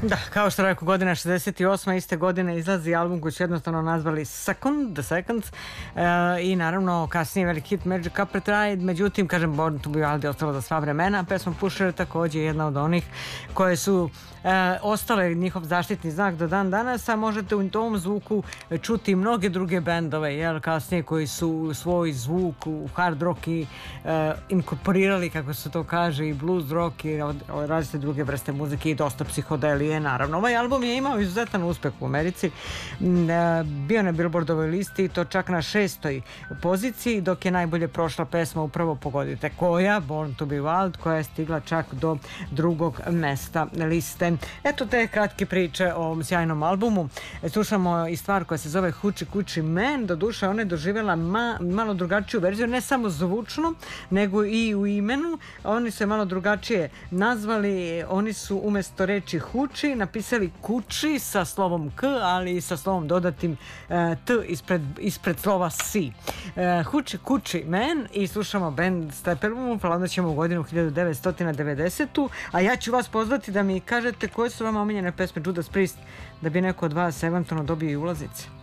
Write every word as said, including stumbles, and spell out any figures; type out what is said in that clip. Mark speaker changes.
Speaker 1: Da, kao što rekao, godina šezdeset osma iste godine izlazi album koji su jednostavno nazvali Second, The Seconds, e, i naravno kasnije veliki hit Magic Carpet Ride, međutim, kažem, Born to be Wild je ostalo za sva vremena, pesma Pusher takođe je jedna od onih koje su e, ostale njihov zaštitni znak do dan danas, a možete u tom zvuku čuti mnoge druge bendove, jel, kasnije koji su svoj zvuk u hard rock i e, inkorporirali, kako se to kaže, i blues rock i različite druge vrste muzike i dosta psihodelije, naravno. Ovaj album je imao izuzetan uspeh u Americi, bio na Billboardovoj listi i to čak na šestoj poziciji, dok je najbolje prošla pesma, upravo pogodite koja, Born to be Wild, koja je stigla čak do drugog mesta liste. Eto te kratke priče o ovom sjajnom albumu. Slušamo i stvar koja se zove Hoochie Coochie Man, do duše ona je doživjela ma, malo drugačiju verziju, ne samo zvučno, nego i u imenu. Oni su je malo drugačije nazvali, oni su umesto reči Huči napisali Kuči sa slovom K, ali i sa slovom dodatim e, T ispred, ispred slova Si. E, Hoochie Coochie Man, i slušamo band Steppenwolf, pa onda ćemo u godinu hiljadu devetsto devedesetu. A ja ću vas pozvati da mi kažete koje su vam omiljene pesme Judas Priest, da bi neko od vas eventualno dobio i ulazice.